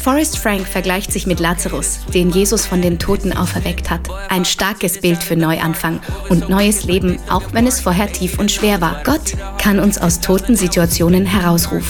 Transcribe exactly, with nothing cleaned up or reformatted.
Forrest Frank vergleicht sich mit Lazarus, den Jesus von den Toten auferweckt hat. Ein starkes Bild für Neuanfang und neues Leben, auch wenn es vorher tief und schwer war. Gott kann uns aus toten Situationen herausrufen.